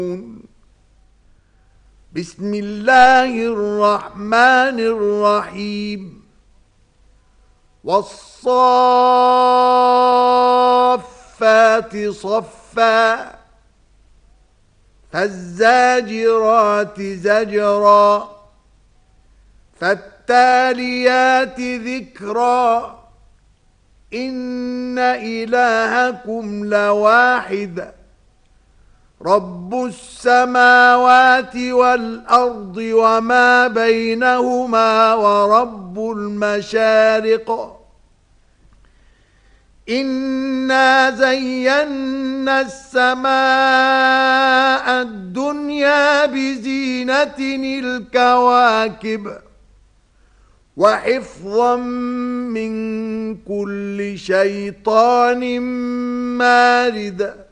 بسم الله الرحمن الرحيم والصافات صفا فالزاجرات زجرا فالتاليات ذكرا إن إلهكم لواحد رب السماوات والأرض وما بينهما ورب المشارق إنا زينا السماء الدنيا بزينة الكواكب وحفظا من كل شيطان مارد